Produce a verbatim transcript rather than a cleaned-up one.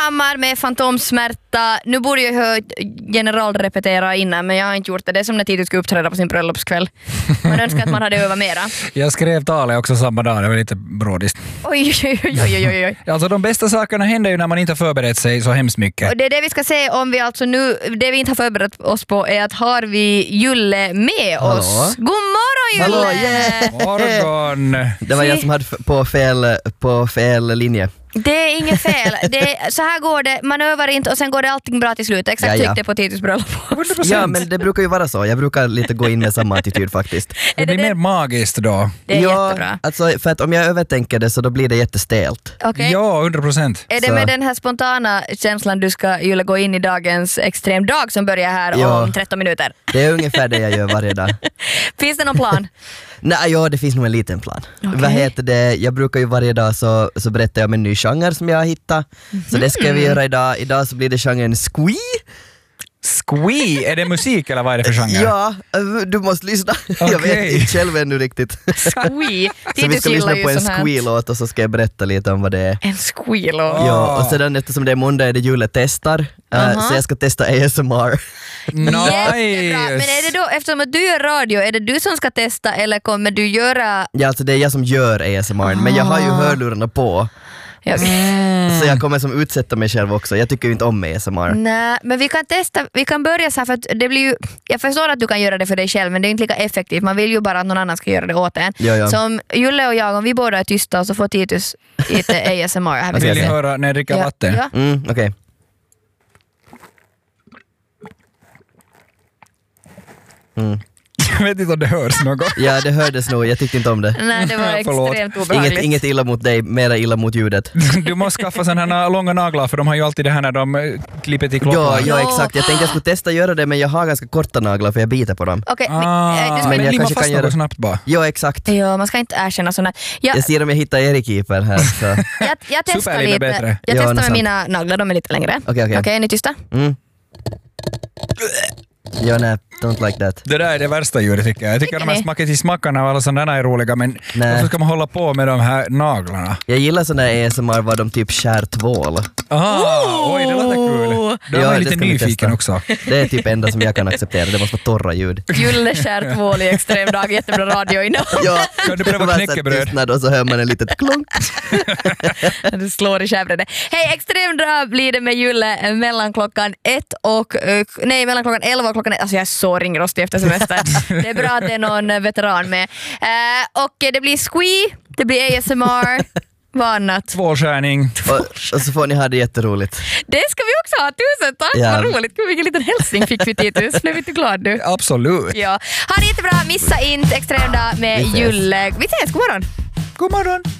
Hammar med fantomsmärta. Nu borde jag ju generalrepetera innan, men jag har inte gjort det. Det är som när Titus ska uppträda på sin bröllopskväll. Man önskar att man hade övat mera. Jag skrev talet också samma dag, det var lite brådiskt. Oj, oj, oj, oj, oj, oj. Alltså de bästa sakerna händer ju när man inte har förberett sig så hemskt mycket. Och det är det vi ska se om vi alltså nu, det vi inte har förberett oss på är att har vi Julle med Hallå. oss. God morgon Julle! Hallå, yeah. Morgon! Det var jag som hade f- på fel, på fel linje. Det är inget fel. Det är, så här går det, man övar inte och sen går det allting bra till slut. Exakt Ja, ja. tyckte på Titus bröllop. hundra procent. Ja, men det brukar ju vara så. Jag brukar lite gå in med samma attityd faktiskt. Det blir mer magiskt då. Det är ja, jättebra. alltså, för att om jag övertänker det så då blir det jättestelt. Okej. Ja, hundra procent. Är det Så. med den här spontana känslan du ska Julle gå in i dagens extremdag som börjar här Ja. om tretton minuter? Det är ungefär det jag gör varje dag. Finns det någon plan? Nej, ja, det finns nog en liten plan. Okej. Vad heter det? Jag brukar ju varje dag så, så berättar jag om en ny genre som jag har hittat. Så det ska vi göra idag. Idag så blir det genren squee. Squee, är det musik eller vad är det för genre? Ja, du måste lyssna. Jag Okej. vet inte själv ännu riktigt. Squee. Så vi Titus ska gillar lyssna ju på en sån här. squee-låt och så ska jag berätta lite om vad det är. En squee-låt. Ja, och sedan eftersom det är måndag är det Julle testar. Uh, Aha. Så jag ska testa A S M R. Jättebra. Nice! Men är det då, eftersom att du gör radio, är det du som ska testa eller kommer du göra... Ja, alltså det är jag som gör A S M R, men jag har ju hörlurarna på. Ja, Så jag kommer som utsätta mig själv också. Jag tycker ju inte om A S M R. nej, men vi kan testa, vi kan börja så här för att det blir ju, jag förstår att du kan göra det för dig själv men det är inte lika effektivt, man vill ju bara att någon annan ska göra det åt en. Ja, ja. Så om Julle och jag, om vi båda är tysta så får Titus lite A S M R här. Vad ska Vill jag ni se? höra när jag dricker Ja, vatten? ja. Mm, okej. Mm. Jag vet inte om det hörs något. Ja, det hördes nog. Jag tyckte inte om det. Nej, det var Förlåt. extremt obehagligt. Inget, inget illa mot dig, mera illa mot ljudet. Du måste skaffa sådana här långa naglar för de har ju alltid det här när de eh, klipper till klockan. Ja, ja, Ja. exakt. Jag tänkte jag skulle testa göra det, men jag har ganska korta naglar för jag biter på dem. Okej, Ah, men, äh, du ska, Men men jag limma kanske fast kan något göra- snabbt bara. Ja, exakt. ja, man ska inte erkänna sådana. Jag, Jag ser om jag hittar Erik Iper här. Så. jag, jag testar Superlim är lite. bättre. Jag Ja, testar det är med sant. mina naglar, de är lite längre. Okej, okej. Okej, är ni tysta? Mm. Ja, nej, don't like that. Det där är det värsta ljudet tycker jag. Jag tycker Tycker de här ni? smaket i smackarna och alla sådana är roliga men Nej. varför ska man hålla på med de här naglarna? Jag gillar såna här A S M R var de typ skär tvål. Aha, oj det låter kul. Då Ja, är jag det lite ska vi nyfiken testa. också. Det är typ enda som jag kan acceptera. Det måste vara torra ljud. Julle skär tvål i extremdag, jättebra radioinnehåll. Ja, Kan du pröva bara så här knäckebröd? tystnad och så hör man en litet klonk. Det slår i käften. Hej, extremdag blir det med Julle mellan klockan ett och eh, nej, mellan klockan elva och klockan ett. Alltså jag är så ringrostig efter semester. Det är bra att det är någon veteran med. Eh, och det blir squee, det blir A S M R, vad annat? Tvålskärning. Och, och så får ni ha det jätteroligt. Det ska vi också ha, tusen tack, Ja. vad roligt. Gud, vilken liten hälsning fick vi Titus. Blev inte glad du? Absolut. Ja. Ha det jättebra, missa inte extremdag med Vi ses. Julle. Vi ses, god morgon. God morgon.